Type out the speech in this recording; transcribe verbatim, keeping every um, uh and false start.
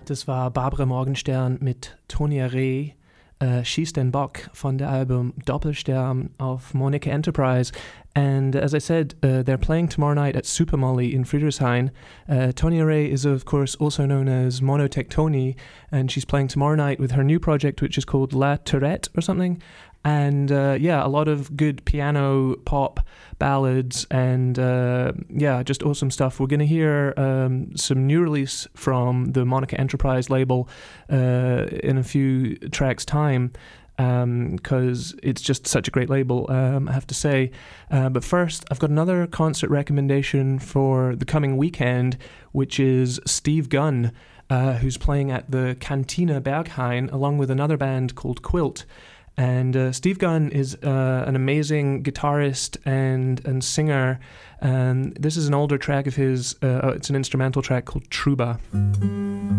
Das war Barbara Morgenstern mit Tonja Reh, äh, Schieß den Bock von der Album Doppelstern auf Monica Enterprise. And as I said, uh, they're playing tomorrow night at Super Molly in Friedrichshain. Uh, Tonja Reh is, of course, also known as Monotectoni, and she's playing tomorrow night with her new project, which is called La Tourette or something. And uh, yeah, a lot of good piano, pop, ballads, and uh, yeah, just awesome stuff. We're going to hear um, some new release from the Monica Enterprise label uh, in a few tracks' time, because um, it's just such a great label, um, I have to say. Uh, but first, I've got another concert recommendation for the coming weekend, which is Steve Gunn, uh, who's playing at the Cantina Berghain, along with another band called Quilt. And uh, Steve Gunn is uh, an amazing guitarist and, and singer. And this is an older track of his. Uh, it's an instrumental track called Truba.